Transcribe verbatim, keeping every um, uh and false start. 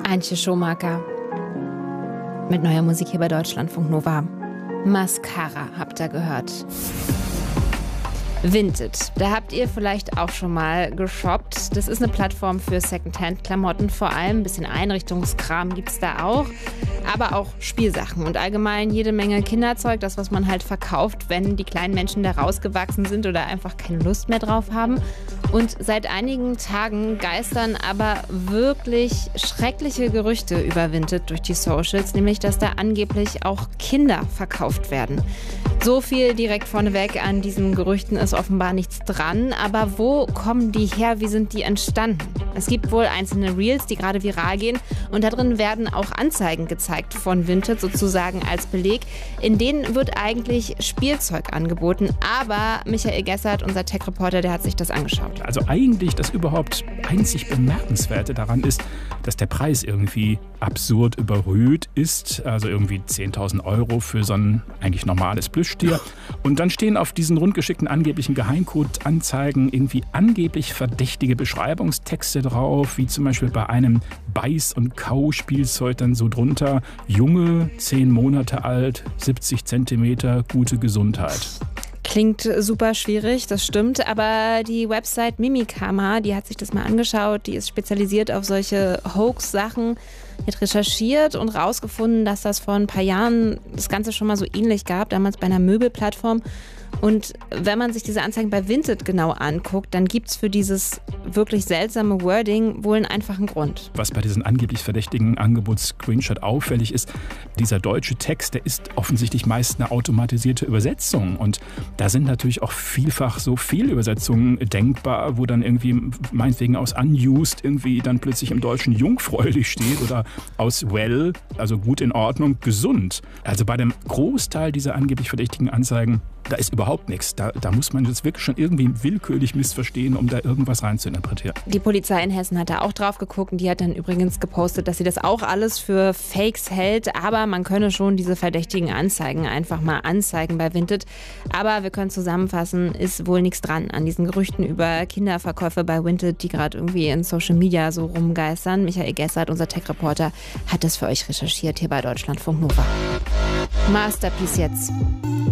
Antje Schumacher mit neuer Musik hier bei Deutschlandfunk Nova. Mascara habt ihr gehört. Vinted, da habt ihr vielleicht auch schon mal geshoppt. Das ist eine Plattform für Secondhand-Klamotten, vor allem ein bisschen Einrichtungskram gibt's da auch, aber auch Spielsachen und allgemein jede Menge Kinderzeug, das, was man halt verkauft, wenn die kleinen Menschen da rausgewachsen sind oder einfach keine Lust mehr drauf haben. Und seit einigen Tagen geistern aber wirklich schreckliche Gerüchte über Vinted durch die Socials, nämlich, dass da angeblich auch Kinder verkauft werden. So viel direkt vorneweg, an diesen Gerüchten ist offenbar nichts dran. Aber wo kommen die her? Wie sind die entstanden? Es gibt wohl einzelne Reels, die gerade viral gehen. Und da drin werden auch Anzeigen gezeigt von Vinted, sozusagen als Beleg. In denen wird eigentlich Spielzeug angeboten. Aber Michael Gessert, unser Tech-Reporter, der hat sich das angeschaut. Also eigentlich das überhaupt einzig Bemerkenswerte daran ist, dass der Preis irgendwie absurd überhöht ist. Also irgendwie zehntausend Euro für so ein eigentlich normales Plüschtier. Und dann stehen auf diesen rundgeschickten angeblichen Geheimcode-Anzeigen irgendwie angeblich verdächtige Beschreibungstexte drauf, wie zum Beispiel bei einem Beiß- und Kau-Spielzeug dann so drunter: Junge, zehn Monate alt, siebzig Zentimeter, gute Gesundheit. Klingt super schwierig, das stimmt, aber die Website Mimikama, die hat sich das mal angeschaut, die ist spezialisiert auf solche Hoax-Sachen, die hat recherchiert und rausgefunden, dass das vor ein paar Jahren das Ganze schon mal so ähnlich gab, damals bei einer Möbelplattform. Und wenn man sich diese Anzeigen bei Vinted genau anguckt, dann gibt es für dieses wirklich seltsame Wording wohl einen einfachen Grund. Was bei diesen angeblich verdächtigen Angebots-Screenshot auffällig ist, dieser deutsche Text, der ist offensichtlich meist eine automatisierte Übersetzung. Und da sind natürlich auch vielfach so Fehlübersetzungen denkbar, wo dann irgendwie meinetwegen aus unused irgendwie dann plötzlich im Deutschen jungfräulich steht oder aus well, also gut in Ordnung, gesund. Also bei dem Großteil dieser angeblich verdächtigen Anzeigen, da ist überhaupt nichts. Da, da muss man das wirklich schon irgendwie willkürlich missverstehen, um da irgendwas reinzuinterpretieren. Die Polizei in Hessen hat da auch drauf geguckt und die hat dann übrigens gepostet, dass sie das auch alles für Fakes hält. Aber man könne schon diese verdächtigen Anzeigen einfach mal anzeigen bei Vinted. Aber wir können zusammenfassen, ist wohl nichts dran an diesen Gerüchten über Kinderverkäufe bei Vinted, die gerade irgendwie in Social Media so rumgeistern. Michael Gessert, unser Tech-Reporter, hat das für euch recherchiert hier bei Deutschlandfunk Nova. Masterpiece jetzt.